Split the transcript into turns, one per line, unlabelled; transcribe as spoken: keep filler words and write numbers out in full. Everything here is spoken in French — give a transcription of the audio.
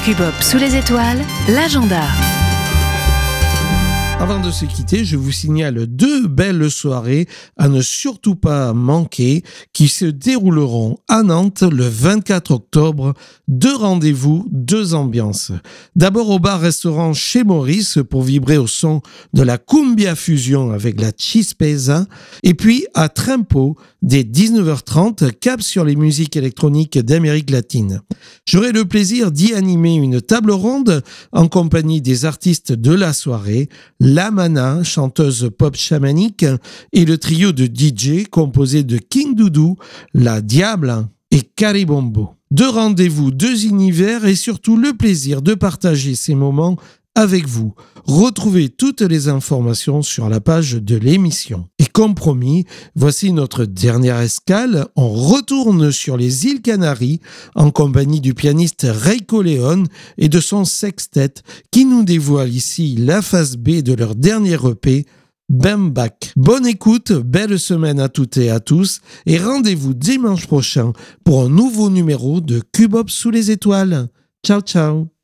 Cubop sous les étoiles, l'agenda.
Avant de se quitter, je vous signale deux belles soirées à ne surtout pas manquer qui se dérouleront à Nantes le vingt-quatre octobre. Deux rendez-vous, deux ambiances. D'abord au bar-restaurant Chez Maurice pour vibrer au son de la cumbia fusion avec la chispeza. Et puis à Trimpo, dès dix-neuf heures trente, cap sur les musiques électroniques d'Amérique latine. J'aurai le plaisir d'y animer une table ronde en compagnie des artistes de la soirée, La Mana, chanteuse pop chamanique, et le trio de D J composé de King Doudou, La Diable et Caribombo. Deux rendez-vous, deux univers et surtout le plaisir de partager ces moments avec vous. Retrouvez toutes les informations sur la page de l'émission. Et comme promis, voici notre dernière escale. On retourne sur les îles Canaries en compagnie du pianiste Reiko León et de son sextet qui nous dévoile ici la face B de leur dernier E P, Bembak. Bonne écoute, belle semaine à toutes et à tous et rendez-vous dimanche prochain pour un nouveau numéro de Cubop sous les étoiles. Ciao ciao.